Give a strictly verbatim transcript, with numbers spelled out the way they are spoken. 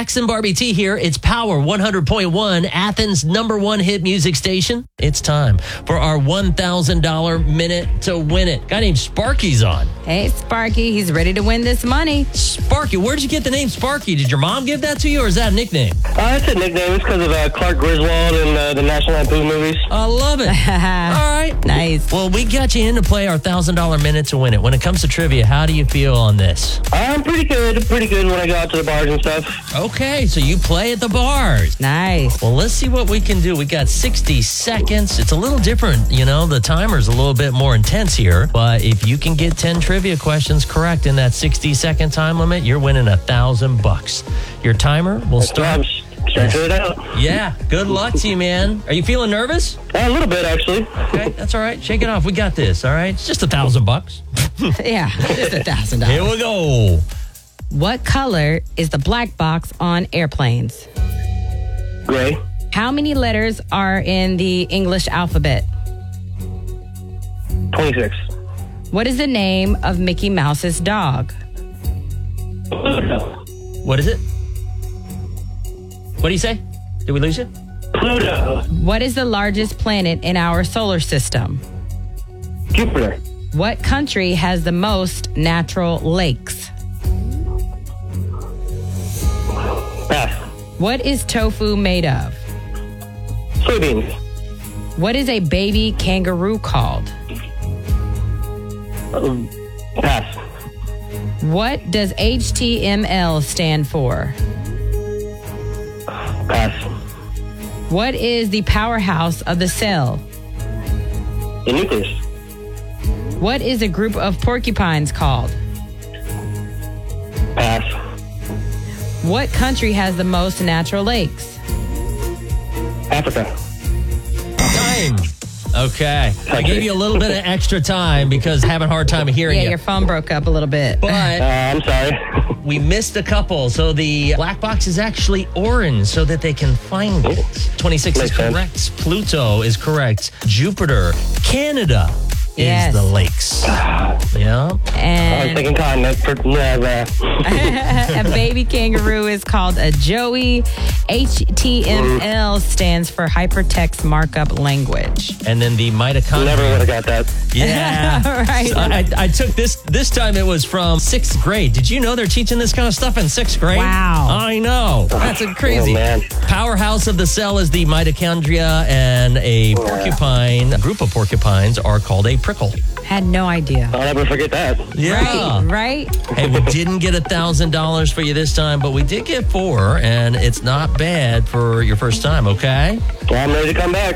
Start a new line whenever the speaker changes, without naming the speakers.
X and Barbie T here. It's Power one hundred point one, Athens' number one hit music station. It's time for our one thousand dollars minute to win it. Guy named Sparky's on.
Hey, Sparky, he's ready to win this money.
Sparky, where'd you get the name Sparky? Did your mom give that to you, or is that a nickname?
Uh, it's a nickname. It's because of uh, Clark Griswold in uh, the National Lampoon movies.
I love it. All right.
Nice.
Well, we got you in to play our one thousand dollars minute to win it. When it comes to trivia, how do you feel on this?
I'm pretty good. Pretty good when I go out to the bars and stuff.
Okay, so you play at the bars.
Nice.
Well, let's see what we can do. We got sixty seconds. It's a little different, you know, the timer's a little bit more intense here. But if you can get ten trivia questions correct in that sixty second time limit, you're winning a thousand bucks. Your timer will start.
Stretching it out.
Yeah, good luck to you, man. Are you feeling nervous?
Uh, a little bit, actually.
Okay, that's all right. Shake it off. We got this, all right? It's just a thousand bucks.
Yeah, just a thousand
Here
dollars.
we go.
What color is the black box on airplanes?
Gray.
How many letters are in the English alphabet?
twenty-six.
What is the name of Mickey Mouse's dog?
Pluto.
What is it? What do you say? Did we lose you?
Pluto.
What is the largest planet in our solar system?
Jupiter.
What country has the most natural lakes?
Pass.
What is tofu made of?
Soybeans.
What is a baby kangaroo called?
Um, pass.
What does H T M L stand for?
Pass.
What is the powerhouse of the cell?
The nucleus.
What is a group of porcupines called?
Pass.
What country has the most natural lakes?
Africa.
Time. Okay. I gave you a little bit of extra time because having a hard time hearing
Yeah,
you.
your phone broke up a little bit.
But
Uh, I'm sorry.
we missed a couple. So the black box is actually orange so that they can find it. twenty-six
Makes
is
sense.
correct. Pluto is correct. Jupiter. Canada
Yes.
is the lakes. Yeah.
I was
And
thinking continent. For, yeah, uh,
a baby kangaroo is called a joey. H T M L stands for hypertext markup language.
And then the mitochondria.
never would have got that.
Yeah.
Right.
So I, I took this, this time it was from sixth grade. Did you know they're teaching this kind of stuff in sixth grade?
Wow.
I know. That's a crazy.
Oh, man.
Powerhouse of the cell is the mitochondria, and a porcupine, a group of porcupines are called a prickle.
Had no idea.
I'll never forget that.
Right, right?
Hey, we didn't get a thousand dollars for you this time, but we did get four, and it's not bad for your first time, okay?
Well, I'm ready to come back.